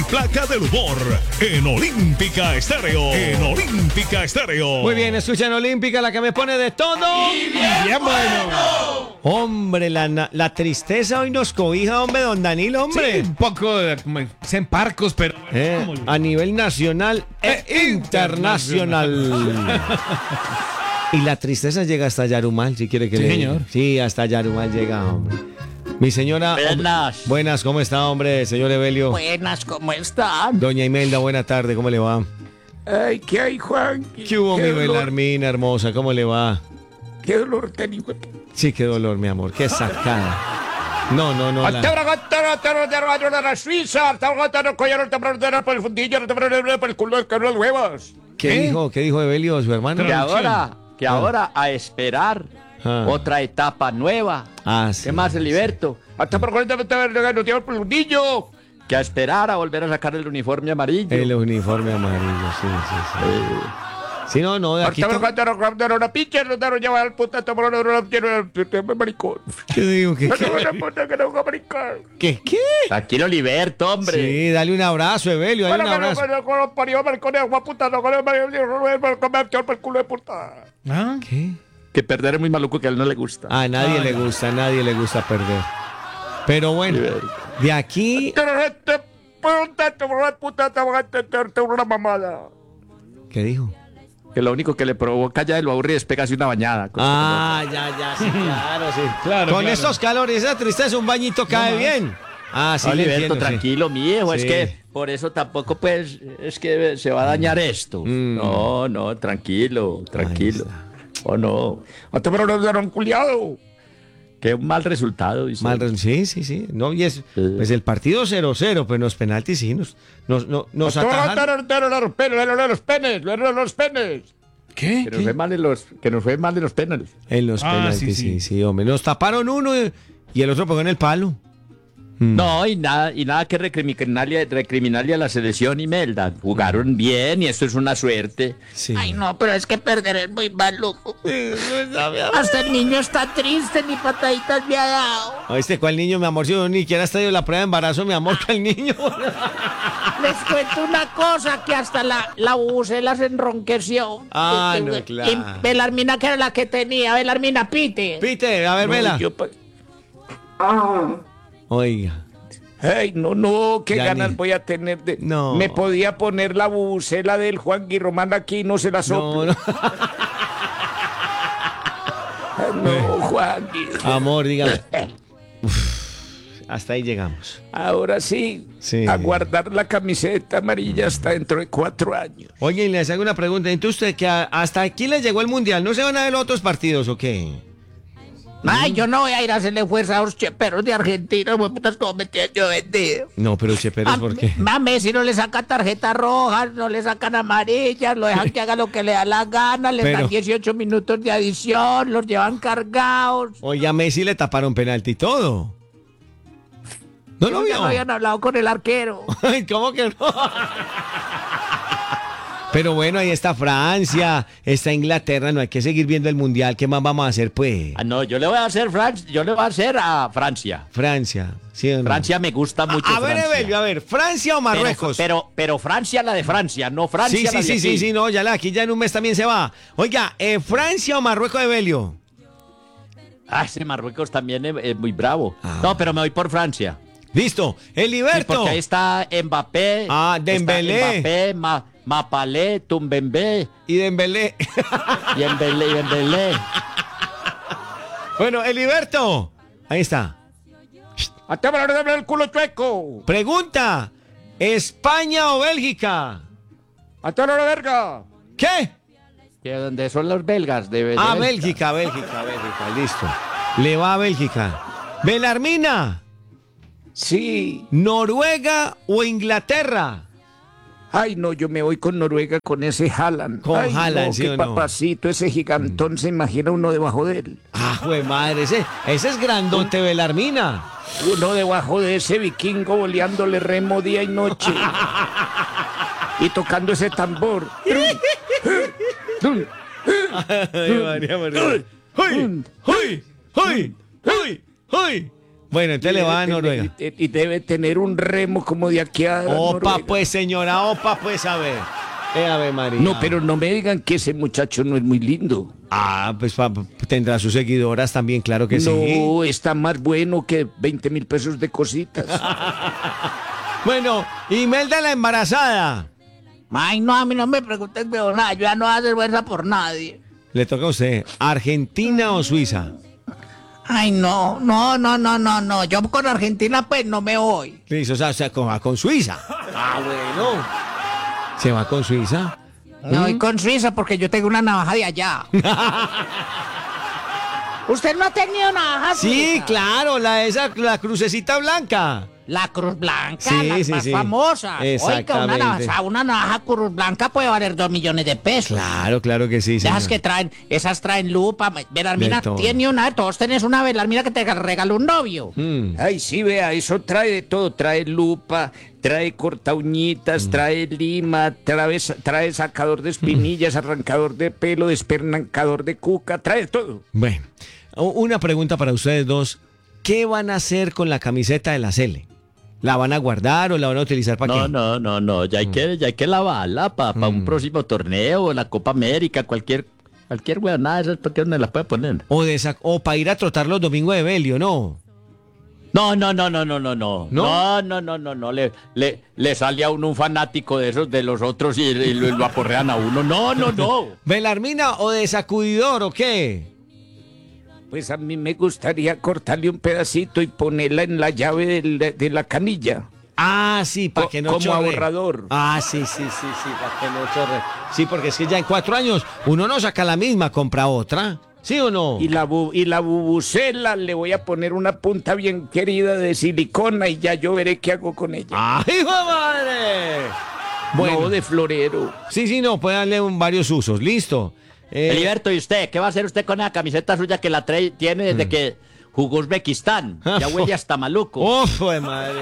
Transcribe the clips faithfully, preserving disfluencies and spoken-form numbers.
placa del humor en Olímpica Estéreo. En Olímpica Estéreo. Muy bien, escuchan Olímpica, la que me pone de todo. Y bien, bien bueno. Hombre, la, la tristeza hoy nos cobija, hombre, don Danilo, hombre. Sí, un poco de, como en parcos, pero Eh, a nivel nacional e Eh, internacional. Y la tristeza llega hasta Yarumal, si quiere que Sí, le señor. diga. Sí, hasta Yarumal llega, hombre. Mi señora... Buenas. Buenas, ¿cómo está, hombre, señor Evelio? Buenas, ¿cómo están? Doña Imelda, buena tarde, ¿cómo le va? Ay, ¿qué hay, Juan? ¿Qué hubo, mi dolor, Belarmina hermosa? ¿Cómo le va? qué dolor tan hijo de- Sí, qué dolor, mi amor, qué sacada. No, no, no. la- por el fundillo, por el culo de los huevos. ¿Qué dijo? ¿Qué dijo Evelio, su hermano? Que ahora, que Ah. ahora a esperar Ah. otra etapa nueva. Ah, sí. ¿Qué más, Eliberto? Hasta por el fundillo. Que a esperar a volver a sacar el uniforme amarillo. El uniforme amarillo, sí, sí, sí. Sí, no, no, de aquí... to- una pinche, no te lleva al puta, maricón. ¿Qué digo? ¿Qué, qué? maricón. ¿Qué? ¿Qué? Tranquilo, Liberto, hombre. Sí, dale un abrazo, Evelio, dale un abrazo. ¿Ah? ¿Qué? Que perder es muy maluco, que a él no le gusta. A nadie le gusta, a nadie le gusta perder. Pero bueno, de aquí... ¿Qué dijo? Que lo único que le provoca ya de lo aburrido es pegarse una bañada. Ah, ya, ya, sí, claro, sí. Claro, Con claro. estos calores, esa tristeza, un bañito cae bien. Ah, sí, le Oliverto, entiendo, sí. tranquilo, mi hijo, es Sí. que por eso tampoco, pues, es que se va a dañar esto. Mm. No, no, tranquilo, tranquilo. Ahí Oh, no. Hasta pero no dieron culiado. Qué mal resultado. dice. Mal, re- sí, sí, sí. No, y es, pues el partido cero cero, pues los penaltis sí nos, nos, nos, nos atajaron. los penes, los penes, los penes. ¿Qué? Que nos fue mal en los, que nos fue mal en los penales. En los Ah, penaltis, sí, sí, sí, sí. hombre. Nos taparon uno y, y el otro pegó en el palo. Mm. No, y nada, y nada que recriminarle, recriminarle a la selección Imelda. Jugaron bien y esto es una suerte. Sí. Ay, no, pero es que perder es muy maluco. Hasta el niño está triste, ni pataditas me ha dado. ¿Oíste cuál niño, mi amor? Si yo ni siquiera has traído la prueba de embarazo, mi amor, ¿cuál niño? Les cuento una cosa, que hasta la, la bucela se enronqueció. Ah, Y- no, y- claro. Y Belarmina, que era la que tenía, Belarmina Pite. Pite, a ver, vela. Yo pa- Oiga. Ay, no, no, qué Ya ganas ni- voy a tener de... No. Me podía poner la bucela del Juan Guirromán aquí, no se la soplo. No, no. No, Juan Guiromán. Amor, dígame. Uf, hasta ahí llegamos. Ahora sí, Sí. a guardar la camiseta amarilla hasta dentro de cuatro años. Oye, y les hago una pregunta. Entonces, usted que a- hasta aquí les llegó el mundial, ¿no se van a ver otros partidos o qué? Ay, yo no voy a ir a hacerle fuerza a los cheperos de Argentina, pues putas, como me tienen yo vendido. No, pero cheperos, A, ¿por qué? a Messi no le sacan tarjetas rojas, no le sacan amarillas, lo dejan que haga lo que le da la gana, le Pero- dan dieciocho minutos de adición, los llevan cargados. Oye, a Messi le taparon penalti y todo. ¿No lo Ya vio? no habían hablado con el arquero. Ay, ¿cómo que no? Pero bueno, ahí está Francia, está Inglaterra, no hay que seguir viendo el mundial. ¿Qué más vamos a hacer, pues? Ah, no, yo le voy a hacer Francia, yo le voy a hacer a Francia. Francia, ¿sí o no? Francia me gusta mucho. A, a ver, Francia. Evelio, a ver, ¿Francia o Marruecos? Pero, pero, pero Francia la de Francia, no Francia sí, la sí, de sí, aquí. sí, sí, no, ya la, aquí ya en un mes también se va. Oiga, eh, ¿Francia o Marruecos, Evelio? Ah, ese Marruecos también es, es muy bravo. Ah. No, pero me voy por Francia. Listo, Sí, Eliberto. porque ahí está Mbappé. Ah, está Dembélé. Mbappé, Ma, Mapalé, Tumbembé Y Dembélé. y Dembélé, y Dembélé. Bueno, Eliberto. Ahí está. ¡Hasta para el culo chueco! Pregunta, ¿España o Bélgica? ¡Hasta la verga! ¿Qué? ¿De dónde son los belgas? De, de Ah, Bélgica. Bélgica, Bélgica, Bélgica, listo. Le va a Bélgica. Belarmina, Sí. ¿Noruega o Inglaterra? Ay, no, yo me voy con Noruega con ese Haaland. Con Ay, Haaland, no, ¿sí qué o no? papacito, ese gigantón, se imagina uno debajo de él. Ah, jue madre, ese, ese es grandote, Belarmina. Uno debajo de ese vikingo boleándole remo día y noche. Y tocando ese tambor. Ay, María, María. ¡Uy! ¡Uy! ¡Uy! ¡Uy! ¡Uy! Bueno, entonces le va a debe Noruega. tener- Y, y debe tener un remo como de aquí a Opa, Noruega. pues, señora, opa, pues, a ver. Eh, a ver, María. No, pero no me digan que ese muchacho no es muy lindo. Ah, pues pa- tendrá sus seguidoras también, claro que sí. No, está más bueno que veinte mil pesos de cositas. Bueno, Imelda la embarazada. Ay, no, a mí no me pregunten por nada. Yo ya no voy a hacer fuerza por nadie. Le toca a usted, ¿Argentina o Suiza? Ay, no, no, no, no, no, no. Yo con Argentina, pues, no me voy. Listo, o sea, o sea, con, va con Suiza. Ah, bueno. ¿Se va con Suiza? Me voy con Suiza porque yo tengo una navaja de allá. ¿Usted no ha tenido navaja? Sí, suiza? claro, la esa, la crucecita blanca. La Cruz Blanca, Sí, las sí, más sí. famosas. Oiga, una Exactamente. navaja, una navaja Cruz Blanca puede valer dos millones de pesos. Claro, claro que sí, Esas señor. que traen, esas traen lupa. Belarmina De todo. tiene una, todos tenés una Belarmina que te regaló un novio. Mm. Ay, sí, vea, eso trae de todo. Trae lupa, trae corta uñitas, trae lima, trae, trae sacador de espinillas, arrancador de pelo, despernancador de cuca, trae todo. Bueno, u- una pregunta para ustedes dos. ¿Qué van a hacer con la camiseta de la Cele? ¿La van a guardar o la van a utilizar para No, qué? no, no, no, ya hay que, ya hay que lavarla para un próximo torneo, la Copa América, cualquier, cualquier weonada de esas, porque uno la puede poner. O, de esa- o para ir a trotar los domingos de Belio, ¿no? No, no, no, no, no, no, no, ¿No? no, no, no, no, no, le, le, le sale a uno un fanático de esos de los otros y, y lo, lo aporrean a uno. No, no, no. ¿Belarmina o de sacudidor o qué? Pues a mí me gustaría cortarle un pedacito y ponerla en la llave del- de, de la canilla. Ah, sí, para Co- que no como chorre. ahorrador. Ah, sí, sí, sí, sí, para que no chorre. Sí, porque es que ya en cuatro años uno no saca la misma, compra otra. ¿Sí o no? Y la, bu- y la bubucela le voy a poner una punta bien querida de silicona y ya yo veré qué hago con ella. ¡Ay, hijo de madre! Bueno, No, de florero. sí, sí, no, puede darle un- varios usos. Listo. Eh, Eliberto, ¿y usted? ¿Qué va a hacer usted con esa camiseta suya que la trae, tiene desde que jugó Uzbekistán? Ya huele hasta maluco. ¡Uf, de madre!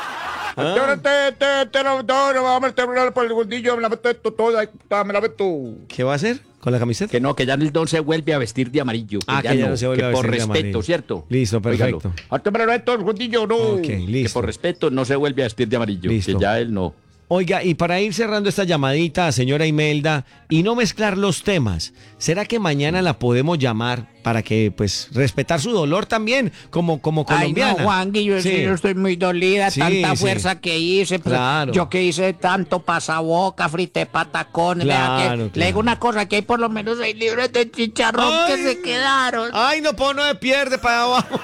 ¿Ah? Te, te, te la vamos a meter por el gordillo, me la meto toda, me la meto. ¿Qué va a hacer con la camiseta? Que no, que ya el don se vuelve a vestir de amarillo. Que Ah, que ya no se vuelve que a por vestir de respeto, amarillo. ¿cierto? Listo, perfecto. Óigalo. Hasta me la meto el gordillo, no. Ok, Que listo. por respeto no se vuelve a vestir de amarillo. Listo. Que ya él no. Oiga, y para ir cerrando esta llamadita, señora Imelda, y no mezclar los temas, ¿será que mañana la podemos llamar para que, pues, respetar su dolor también, como, como colombiana? Ay, no, Juangui, yo, Sí. yo estoy muy dolida, Sí, tanta sí. fuerza que hice. pues, Claro. Yo que hice tanto pasaboca, frité patacones. vea Claro, que- claro. Le digo una cosa, que hay por lo menos seis libras de chicharrón Ay. que se quedaron. Ay, no, pues no me pierde para abajo.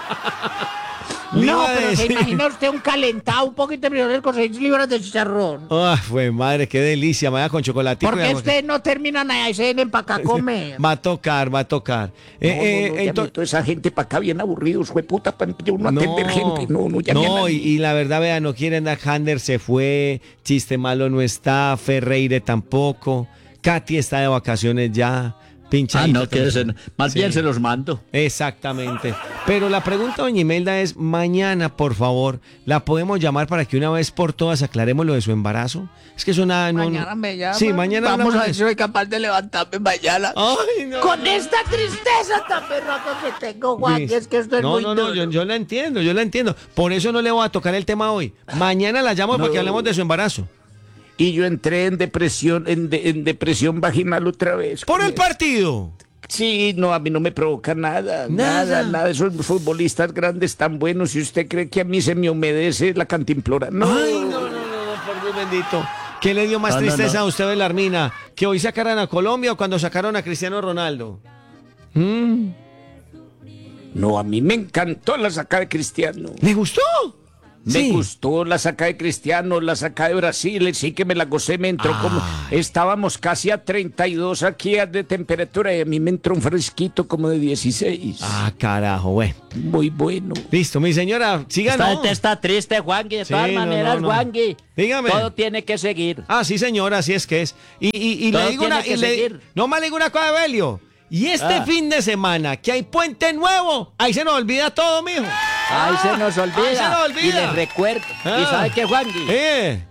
Le no, iba a pero se decir. imagina usted un calentado, un poquito de frijoles con seis libras de chicharrón. Ah, fue madre, qué delicia, me da con chocolatico. ¿Por y qué agua- ustedes no terminan allá y se vienen para acá a comer? Va a tocar, va a tocar. Eh, No, eh, no, no, ya ento- me- toda esa gente para acá bien aburridos, fue puta, para uno No, atender gente. No, no, ya me no han- y, y la verdad, vea, no quieren a Hander, se fue, Chiste Malo no está, Ferreire tampoco, Katy está de vacaciones ya, Ah, pinchadito. no, que se- más Sí. bien se los mando. Exactamente. Pero la pregunta, doña Imelda, es, mañana, por favor, ¿la podemos llamar para que una vez por todas aclaremos lo de su embarazo? Es que eso nada... No, Mañana me llaman. Sí, mañana Vamos hablamos a ver de si eso. soy capaz de levantarme mañana. Ay, no. Con esta tristeza tan berraca que tengo, Juan, que es que esto es no, muy no, no, duro. yo, yo la entiendo, yo la entiendo. Por eso no le voy a tocar el tema hoy. Mañana la llamo para que hablemos de su embarazo. Y yo entré en depresión, en, de- en depresión vaginal otra vez. Por el partido. Sí, no, a mí no me provoca nada, Nada. nada, nada. Esos futbolistas grandes tan buenos. Si usted cree que a mí se me humedece la cantimplora, no. Ay, no, no, no, no, por Dios bendito. ¿Qué le dio más No, no, tristeza no. a usted, Belarmina? ¿Que hoy sacaran a Colombia o cuando sacaron a Cristiano Ronaldo? ¿Mm? No, a mí me encantó la sacada de Cristiano. ¿Le gustó? Me Sí. gustó la saca de Cristiano, la saca de Brasil, sí que me la gocé, me entró como... Estábamos casi a treinta y dos aquí de temperatura y a mí me entró un fresquito como de dieciséis. Ah, carajo, bueno. Muy bueno. Listo, mi señora, siga, Esta ¿no? gente está triste, Juangui. De Sí, todas no, maneras, no, no. Juangui. Dígame. Todo tiene que seguir. Ah, sí, señora, así es que es. Y, y, y le Todo digo una... tiene y que le- seguir. no más le digo una cosa, Belio. Y este Ah. fin de semana, que hay puente nuevo, ahí se nos olvida todo, mijo. Ahí se nos olvida. Ahí se nos olvida. Y les recuerdo. Ah. ¿Y sabe qué, Juangui? Eh,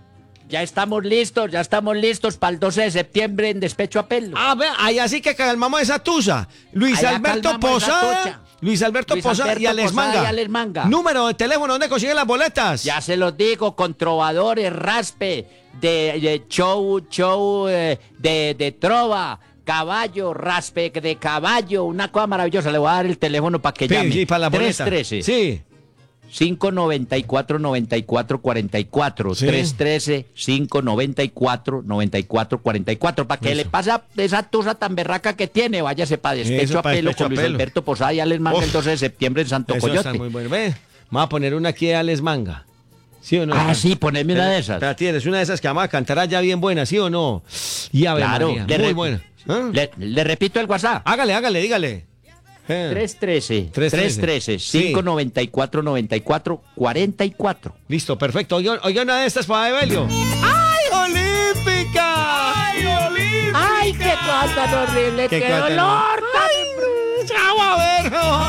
ya estamos listos, ya estamos listos para el doce de septiembre en Despecho a Pelo. A ver, allá sí que calmamos esa tusa. Luis Allá Alberto calmamos esa Posada. tucha. Luis Alberto Luis Posada y Alberto Alex Posada Manga. y Alex Manga. Número de teléfono, ¿dónde consiguen las boletas? Ya se los digo, con trovadores, raspe, de, de show, show eh, de, de trova, caballo, raspe de caballo, una cosa maravillosa. Le voy a dar el teléfono para que Sí, llame. sí, para la boleta. tres trece, Sí. cinco noventa y cuatro, noventa y cuatro cuarenta y cuatro. Sí. tres trece, cinco noventa y cuatro, noventa y cuatro cuarenta y cuatro. Para que Eso. le pase esa tusa tan berraca que tiene, váyase para Despecho Eso, a pa' Pelo Despecho con a Luis Pelo. Alberto Posada y Alex Manga Uf. el doce de septiembre en Santo Eso está Coyote. muy bueno. Ve, vamos a poner una aquí de Alex Manga. ¿Sí o no? Ah, sí, poneme una de esas. Pero tienes una de esas que vamos a cantar allá bien buena, ¿sí o no? Y a ver, Claro, María, le muy re- buena. ¿Ah? Le, le repito el WhatsApp. Hágale, hágale, dígale. Eh. tres trece, tres trece. tres trece, Sí. cinco noventa y cuatro, noventa y cuatro cuarenta y cuatro. Listo, perfecto. Oiga, oiga una de estas para Evelio. ¡Ay, Olímpica! ¡Ay, Olímpica! ¡Ay, qué cosa tan horrible! Qué ¡Qué, cosa tan- dolor! ¡Ay, chao, a ver!